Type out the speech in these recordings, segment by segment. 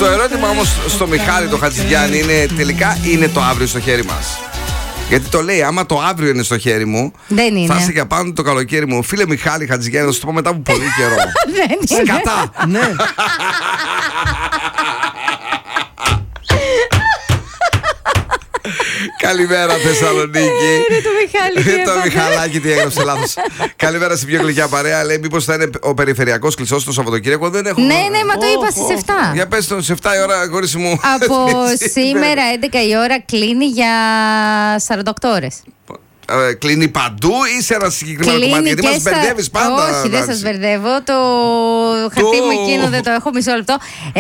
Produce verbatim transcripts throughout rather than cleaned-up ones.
Το ερώτημα όμως στο Μιχάλη το Χατζηγιάννη είναι τελικά είναι το αύριο στο χέρι μας? Γιατί το λέει, άμα το αύριο είναι στο χέρι μου, δεν είναι. Θα είσαι για πάνω το καλοκαίρι μου. Φίλε Μιχάλη Χατζηγιάννη, θα σου το πω μετά από πολύ καιρό. Δεν είναι. Σκατά. Ναι. Καλημέρα Θεσσαλονίκη. Είναι το Μιχάλη. Το Μιχαλάκι τι έγραψε λάθος. Καλημέρα στην πιο γλυκιά παρέα. Λέει μήπως θα είναι ο περιφερειακός κλεισός το Σαββατοκύριακο? Δεν έχω. Ναι, ναι, μα το είπα στις εφτά. Για πες το, σε εφτά η ώρα αγόρι μου. Από σήμερα έντεκα η ώρα κλείνει για σαράντα οκτώ ώρες. Ε, κλείνει παντού ή σε ένα συγκεκριμένο κλείνει κομμάτι? Γιατί μας στα... μπερδεύεις πάντα. Όχι, δεν σας μπερδεύω. Το χαρτί μου εκείνο δεν το έχω. Μισό λεπτό.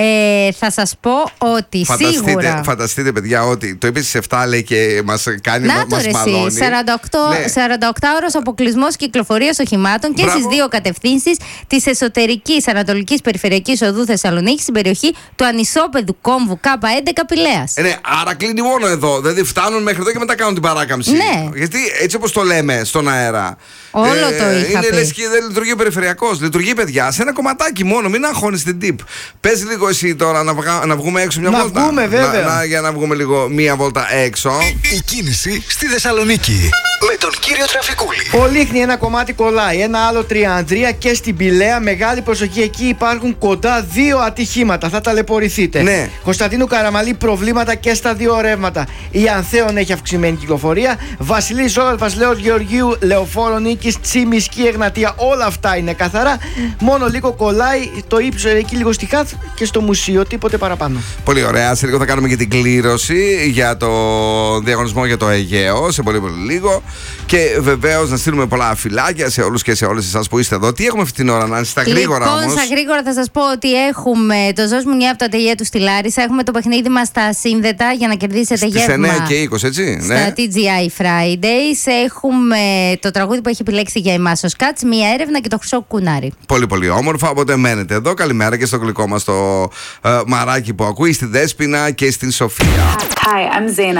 Ε, θα σας πω ότι φανταστείτε, σίγουρα. Φανταστείτε, παιδιά, ότι το είπες στις εφτά λέει και μας κάνει. Να μα, το μας ρε μαλώνει. εσύ. σαράντα οκτώ ώρες αποκλεισμός κυκλοφορίας οχημάτων και Μπράβο. στις δύο κατευθύνσεις της εσωτερικής Ανατολικής Περιφερειακής Οδού Θεσσαλονίκης στην περιοχή του ανισόπεδου κόμβου Κ έντεκα Πηλαίας. Ε, ναι, άρα κλείνει μόνο εδώ. Δηλαδή φτάνουν μέχρι εδώ και μετά κάνουν την παράκαμψη. Ναι. Γιατί έτσι όπως το λέμε στον αέρα. Όλο το είχα Είναι πει. λες και δεν λειτουργεί ο περιφερειακός. Λειτουργεί, παιδιά, σε ένα κομματάκι μόνο. Μην αγχώνεις την τύπ. Πες λίγο εσύ τώρα να, βγα... να βγούμε έξω μια να βόλτα. Να βγούμε, βέβαια. Να, να, για να βγούμε λίγο μία βόλτα έξω. Η κίνηση στη Θεσσαλονίκη. Με τον κύριο Τραφικούλη. Ο Λίχνη ένα κομμάτι κολλάει. Ένα άλλο Τριανδρία και στην Πηλαία. Μεγάλη προσοχή, εκεί υπάρχουν κοντά δύο ατυχήματα. Θα ταλαιπωρηθείτε. Ναι. Κωνσταντίνου Καραμαλή προβλήματα και στα δύο ρεύματα. Η Ανθέων έχει αυξημένη κυκλοφορία. Βασιλής Ζόγαλφας, Λέος Γεωργίου, Λεωφόρο Νίκης, Τσιμισκή, Εγνατία. Όλα αυτά είναι καθαρά. Μόνο λίγο κολλάει το ύψος εκεί λίγο στη Χάθ και στο μουσείο. Τίποτε παραπάνω. Πολύ ωραία. Σε λίγο θα κάνουμε και την κλήρωση για το διαγωνισμό για το Αιγαίο. Σε πολύ πολύ λίγο. Και βεβαίως να στείλουμε πολλά φιλάκια σε όλους και σε όλες εσάς που είστε εδώ. Τι έχουμε αυτή την ώρα, να στα γρήγορα λοιπόν, όμως. στα γρήγορα θα σας πω ότι έχουμε το Ζως Μουνιά από το ατελιέ του στη Λάρισα. Έχουμε το παιχνίδι μας στα σύνδετα για να κερδίσετε στις γεύμα. εννιά και είκοσι, έτσι. Στα Ναι. τι τζι άι Fridays. Έχουμε το τραγούδι που έχει επιλέξει για εμάς ο Σκάτς, μία έρευνα και το χρυσό κουνάρι. Πολύ πολύ όμορφα, οπότε μένετε εδώ. Καλημέρα και στο γλυκό μας το uh, μαράκι που ακούει, στη Δέσποινα και στην Σοφία. Hi, I'm Zaina.